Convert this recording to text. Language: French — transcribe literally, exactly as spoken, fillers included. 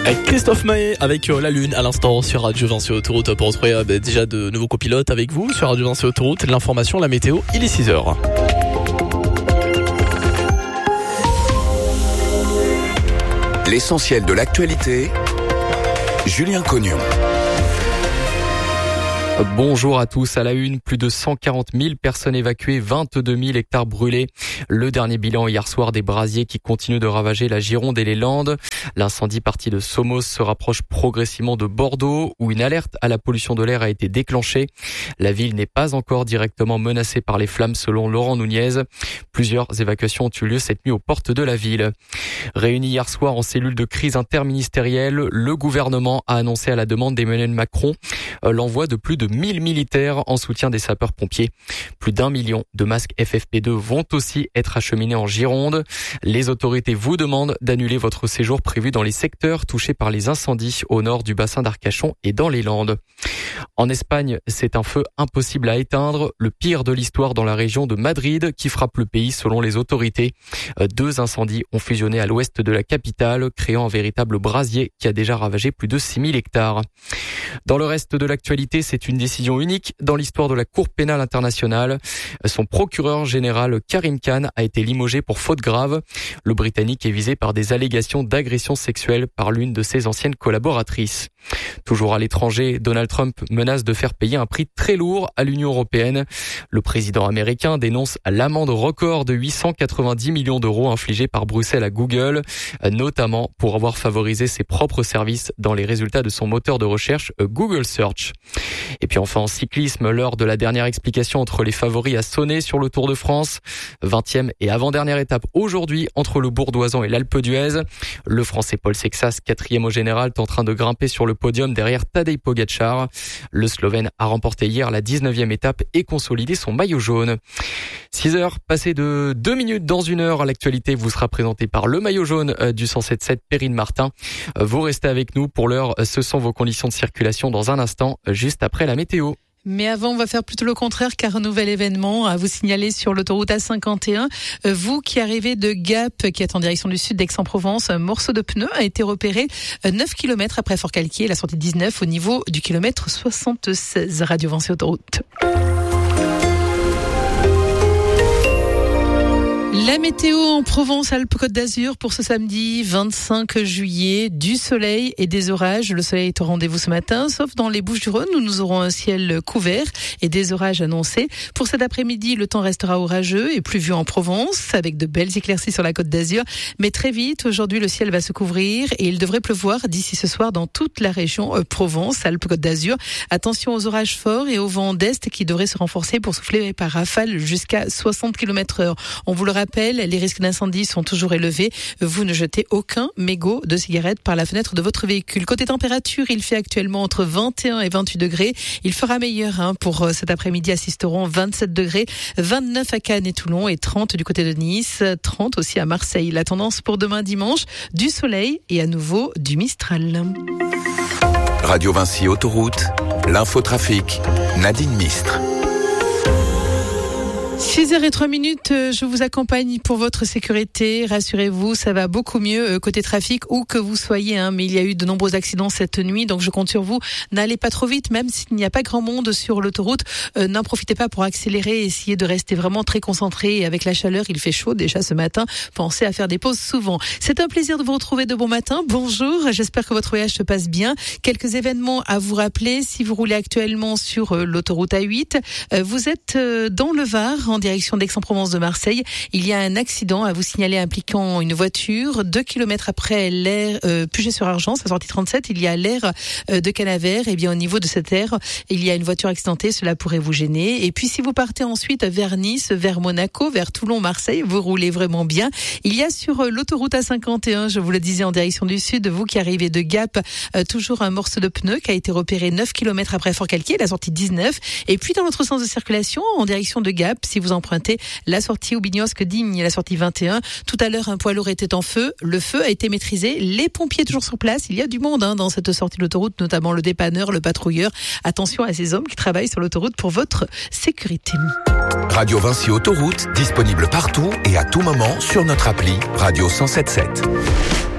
Avec Christophe Maé, avec euh, la Lune à l'instant sur Radio Vinci Autoroute pour retrouver euh, bah, déjà de nouveaux copilotes avec vous sur Radio Vinci Autoroute. L'information, la météo, il est six heures. L'essentiel de l'actualité, Julien Cognon. Bonjour à tous. À la une, plus de cent quarante mille personnes évacuées, vingt-deux mille hectares brûlés. Le dernier bilan hier soir des brasiers qui continuent de ravager la Gironde et les Landes. L'incendie parti de Somos se rapproche progressivement de Bordeaux, où une alerte à la pollution de l'air a été déclenchée. La ville n'est pas encore directement menacée par les flammes selon Laurent Nunez. Plusieurs évacuations ont eu lieu cette nuit aux portes de la ville. Réunis hier soir en cellule de crise interministérielle, le gouvernement a annoncé à la demande d'Emmanuel Macron l'envoi de plus de mille militaires en soutien des sapeurs-pompiers. Plus d'un million de masques F F P deux vont aussi être acheminés en Gironde. Les autorités vous demandent d'annuler votre séjour prévu dans les secteurs touchés par les incendies au nord du bassin d'Arcachon et dans les Landes. En Espagne, c'est un feu impossible à éteindre, le pire de l'histoire dans la région de Madrid qui frappe le pays selon les autorités. Deux incendies ont fusionné à l'ouest de la capitale, créant un véritable brasier qui a déjà ravagé plus de six mille hectares. Dans le reste de l'actualité, c'est une décision unique dans l'histoire de la Cour pénale internationale. Son procureur général Karim Khan a été limogé pour faute grave. Le Britannique est visé par des allégations d'agression sexuelle par l'une de ses anciennes collaboratrices. Toujours à l'étranger, Donald Trump menace de faire payer un prix très lourd à l'Union européenne. Le président américain dénonce l'amende record de huit cent quatre-vingt-dix millions d'euros infligée par Bruxelles à Google, notamment pour avoir favorisé ses propres services dans les résultats de son moteur de recherche Google Search. Et puis enfin en cyclisme, l'heure de la dernière explication entre les favoris a sonné sur le Tour de France. vingtième et avant-dernière étape aujourd'hui entre le Bourdoisan et l'Alpe d'Huez. Le Français Paul Sexas, quatrième au général, est en train de grimper sur le podium derrière Tadej Pogačar. Le Slovène a remporté hier la dix-neuvième étape et consolidé son maillot jaune. six heures, passées de deux minutes dans une heure. L'actualité vous sera présentée par le maillot jaune du cent sept sept Perrine Martin. Vous restez avec nous pour l'heure. Ce sont vos conditions de circulation dans un instant, juste après la météo. Mais avant, on va faire plutôt le contraire car un nouvel événement à vous signaler sur l'autoroute A cinquante et un. Vous qui arrivez de Gap, qui êtes en direction du sud d'Aix-en-Provence, un morceau de pneu a été repéré neuf kilomètres après Fort-Calquier, la sortie dix-neuf au niveau du kilomètre soixante-seize. Radio Vinci Autoroute. La météo en Provence, Alpes-Côte d'Azur pour ce samedi vingt-cinq juillet, du soleil et des orages. Le soleil est au rendez-vous ce matin, sauf dans les Bouches-du-Rhône où nous aurons un ciel couvert et des orages annoncés. Pour cet après-midi, le temps restera orageux et pluvieux en Provence avec de belles éclaircies sur la Côte d'Azur. Mais très vite, aujourd'hui, le ciel va se couvrir et il devrait pleuvoir d'ici ce soir dans toute la région Provence, Alpes-Côte d'Azur. Attention aux orages forts et aux vents d'est qui devraient se renforcer pour souffler par rafale jusqu'à soixante kilomètres heure. On vous le rappelle, les risques d'incendie sont toujours élevés. Vous ne jetez aucun mégot de cigarette par la fenêtre de votre véhicule. Côté température, il fait actuellement entre vingt et un et vingt-huit degrés. Il fera meilleur hein, pour cet après-midi assisteront vingt-sept degrés, vingt-neuf à Cannes et Toulon et trente du côté de Nice, trente aussi à Marseille. La tendance pour demain dimanche, du soleil et à nouveau du Mistral. Radio Vinci Autoroute, l'infotrafic, Nadine Mistre. six heures zéro trois minutes, je vous accompagne pour votre sécurité. Rassurez-vous, ça va beaucoup mieux côté trafic où que vous soyez. Hein, mais il y a eu de nombreux accidents cette nuit, donc je compte sur vous. N'allez pas trop vite, même s'il n'y a pas grand monde sur l'autoroute. Euh, n'en profitez pas pour accélérer. Essayez de rester vraiment très concentré. Et avec la chaleur, il fait chaud déjà ce matin. Pensez à faire des pauses souvent. C'est un plaisir de vous retrouver de bon matin. Bonjour, j'espère que votre voyage se passe bien. Quelques événements à vous rappeler. Si vous roulez actuellement sur euh, l'autoroute A huit, euh, vous êtes euh, dans le Var, en direction d'Aix-en-Provence de Marseille. Il y a un accident à vous signaler impliquant une voiture. Deux kilomètres après l'aire euh, Puget-sur-Argence, à sortie trente-sept, il y a l'aire euh, de Canavert. Et bien au niveau de cette aire, il y a une voiture accidentée. Cela pourrait vous gêner. Et puis si vous partez ensuite vers Nice, vers Monaco, vers Toulon, Marseille, vous roulez vraiment bien. Il y a sur euh, l'autoroute A cinquante et un, je vous le disais, en direction du sud, vous qui arrivez de Gap, euh, toujours un morceau de pneu qui a été repéré neuf kilomètres après Fort-Calquier, la sortie dix-neuf. Et puis dans l'autre sens de circulation, en direction de Gap, si vous empruntez la sortie Aubignosc-Digne, la sortie vingt et un. Tout à l'heure, un poids lourd était en feu. Le feu a été maîtrisé. Les pompiers toujours sur place. Il y a du monde hein, dans cette sortie de l'autoroute, notamment le dépanneur, le patrouilleur. Attention à ces hommes qui travaillent sur l'autoroute pour votre sécurité. Radio Vinci Autoroute, disponible partout et à tout moment sur notre appli Radio cent sept sept.